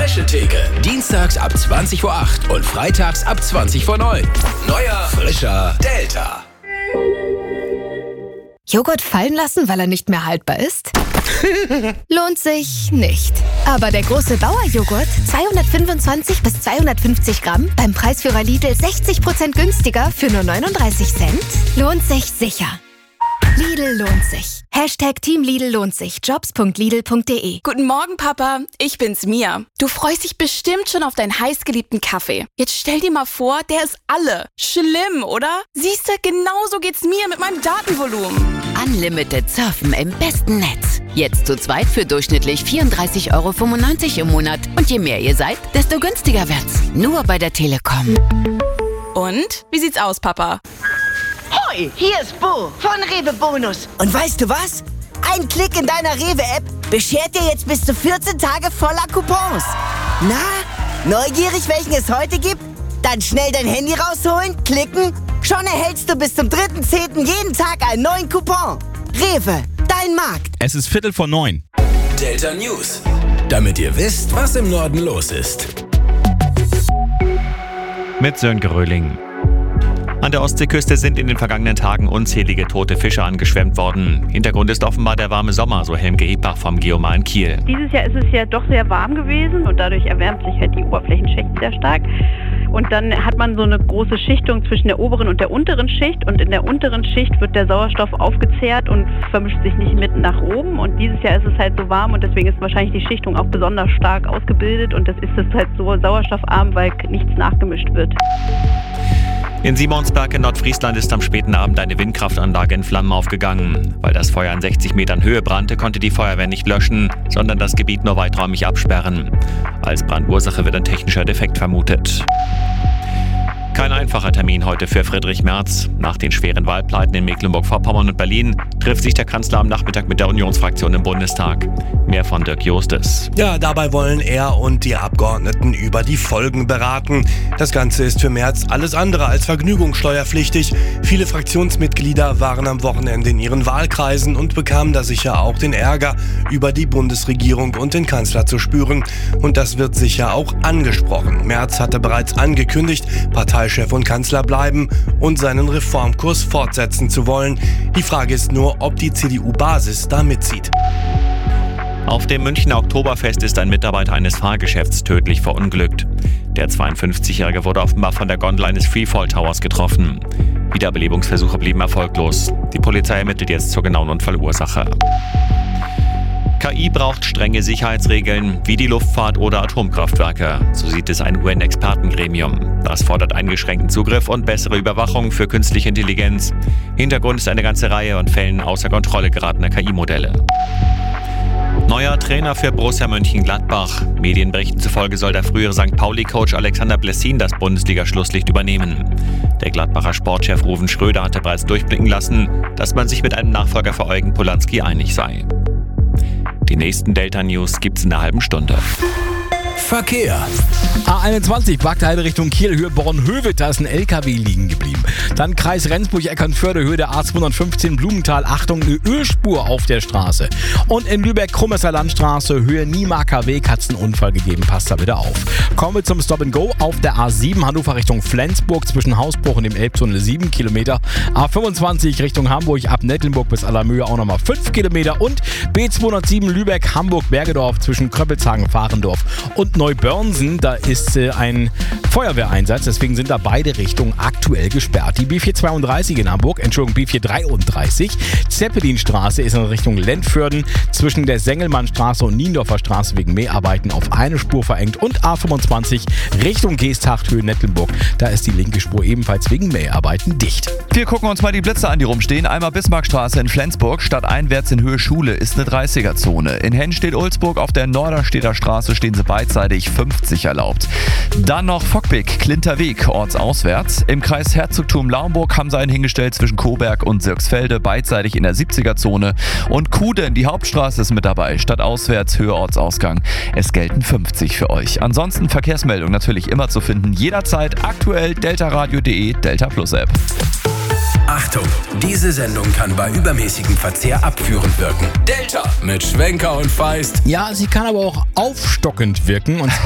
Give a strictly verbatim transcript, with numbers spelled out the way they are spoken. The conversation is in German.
Frische Theke. Dienstags ab zwanzig Uhr acht und freitags ab zwanzig vor neun. Neuer, frischer Delta. Joghurt fallen lassen, weil er nicht mehr haltbar ist? Lohnt sich nicht. Aber der große Bauer-Joghurt, zweihundertfünfundzwanzig bis zweihundertfünfzig Gramm, beim Preisführer Lidl sechzig Prozent günstiger für nur neununddreißig Cent, lohnt sich sicher. Lidl lohnt sich. Hashtag Team Lidl lohnt sich. Jobs punkt lidl punkt de. Guten Morgen, Papa. Ich bin's, Mia. Du freust dich bestimmt schon auf deinen heißgeliebten Kaffee. Jetzt stell dir mal vor, der ist alle. Schlimm, oder? Siehste, genauso geht's mir mit meinem Datenvolumen. Unlimited Surfen im besten Netz. Jetzt zu zweit für durchschnittlich vierunddreißig Euro fünfundneunzig im Monat. Und je mehr ihr seid, desto günstiger wird's. Nur bei der Telekom. Und? Wie sieht's aus, Papa? Hoi, hier ist Bo von Rewe Bonus. Und weißt du was? Ein Klick in deiner Rewe-App beschert dir jetzt bis zu vierzehn Tage voller Coupons. Na, neugierig, welchen es heute gibt? Dann schnell dein Handy rausholen, klicken. Schon erhältst du bis zum dritten zehnten jeden Tag einen neuen Coupon. Rewe, dein Markt. Es ist Viertel vor neun. Delta News. Damit ihr wisst, was im Norden los ist. Mit Sönke Röhling. An der Ostseeküste sind in den vergangenen Tagen unzählige tote Fische angeschwemmt worden. Hintergrund ist offenbar der warme Sommer, so Helmke Ebach vom Geomar in Kiel. Dieses Jahr ist es ja doch sehr warm gewesen und dadurch erwärmt sich halt die Oberflächenschicht sehr stark. Und dann hat man so eine große Schichtung zwischen der oberen und der unteren Schicht. Und in der unteren Schicht wird der Sauerstoff aufgezehrt und vermischt sich nicht mit nach oben. Und dieses Jahr ist es halt so warm und deswegen ist wahrscheinlich die Schichtung auch besonders stark ausgebildet. Und das ist es halt so sauerstoffarm, weil nichts nachgemischt wird. In Simonsberg in Nordfriesland ist am späten Abend eine Windkraftanlage in Flammen aufgegangen. Weil das Feuer in sechzig Metern Höhe brannte, konnte die Feuerwehr nicht löschen, sondern das Gebiet nur weiträumig absperren. Als Brandursache wird ein technischer Defekt vermutet. Kein einfacher Termin heute für Friedrich Merz. Nach den schweren Wahlpleiten in Mecklenburg-Vorpommern und Berlin trifft sich der Kanzler am Nachmittag mit der Unionsfraktion im Bundestag. Mehr von Dirk Justes. Ja, dabei wollen er und die Abgeordneten über die Folgen beraten. Das Ganze ist für Merz alles andere als vergnügungssteuerpflichtig. Viele Fraktionsmitglieder waren am Wochenende in ihren Wahlkreisen und bekamen da sicher auch den Ärger über die Bundesregierung und den Kanzler zu spüren. Und das wird sicher auch angesprochen. Merz hatte bereits angekündigt, Parteichef und Kanzler bleiben und seinen Reformkurs fortsetzen zu wollen. Die Frage ist nur, ob die C D U-Basis da mitzieht. Auf dem Münchner Oktoberfest ist ein Mitarbeiter eines Fahrgeschäfts tödlich verunglückt. Der zweiundfünfzigjährige wurde offenbar von der Gondel eines Freefall Towers getroffen. Wiederbelebungsversuche blieben erfolglos. Die Polizei ermittelt jetzt zur genauen Unfallursache. K I braucht strenge Sicherheitsregeln wie die Luftfahrt oder Atomkraftwerke. So sieht es ein U N-Expertengremium. Das fordert eingeschränkten Zugriff und bessere Überwachung für künstliche Intelligenz. Hintergrund ist eine ganze Reihe von Fällen außer Kontrolle geratener K I-Modelle. Neuer Trainer für Borussia Mönchengladbach. Medienberichten zufolge soll der frühere Sankt Pauli-Coach Alexander Blessin das Bundesliga-Schlusslicht übernehmen. Der Gladbacher Sportchef Ruven Schröder hatte bereits durchblicken lassen, dass man sich mit einem Nachfolger für Eugen Polanski einig sei. Die nächsten Delta-News gibt's in einer halben Stunde. Verkehr. A einundzwanzig, Bagdheide Richtung Kiel, Höhe Bornhövel, da ist ein L K W liegen geblieben. Dann Kreis Rendsburg, Eckernförde, Höhe der A zweihundertfünfzehn, Blumenthal, Achtung, eine Ölspur auf der Straße. Und in Lübeck, Krumesser Landstraße, Höhe Niemarker Weg, hat es einen Unfall gegeben, passt da bitte auf. Kommen wir zum Stop and Go auf der A sieben, Hannover Richtung Flensburg, zwischen Hausbruch und dem Elbtunnel sieben Kilometer. A fünfundzwanzig Richtung Hamburg, ab Nettelnburg bis Allermöhe auch nochmal fünf Kilometer. Und B zweihundertsieben Lübeck, Hamburg, Bergedorf, zwischen Kröppelshagen, Fahrendorf und Neubörnsen, da ist äh, ein Feuerwehreinsatz, deswegen sind da beide Richtungen aktuell gesperrt. Die B vierhundertzweiunddreißig in Hamburg, Entschuldigung, B vierhundertdreiunddreißig, Zeppelinstraße ist in Richtung Lentförden, zwischen der Sengelmannstraße und Niendorfer Straße wegen Mäharbeiten auf eine Spur verengt und A fünfundzwanzig Richtung Geesthacht, Höhe Nettelnburg, da ist die linke Spur ebenfalls wegen Mäharbeiten dicht. Wir gucken uns mal die Blitze an, die rumstehen. Einmal Bismarckstraße in Flensburg, stadteinwärts in Höhe Schule ist eine dreißiger-Zone. In Hennstedt-Ulzburg auf der Norderstedter Straße stehen sie beidseitig fünfzig erlaubt. Dann noch Fockbeck, Klinterweg, ortsauswärts. Im Kreis Herzogtum Laumburg haben sie einen hingestellt zwischen Coburg und Sirksfelde, beidseitig in der siebziger-Zone. Und Kuden, die Hauptstraße ist mit dabei, stadtauswärts, Höhe Ortsausgang. Es gelten fünfzig für euch. Ansonsten Verkehrsmeldung natürlich immer zu finden, jederzeit aktuell deltaradio punkt de, Delta Plus App. Achtung, diese Sendung kann bei übermäßigem Verzehr abführend wirken. Delta mit Schwenker und Feist. Ja, sie kann aber auch aufstockend wirken und zwar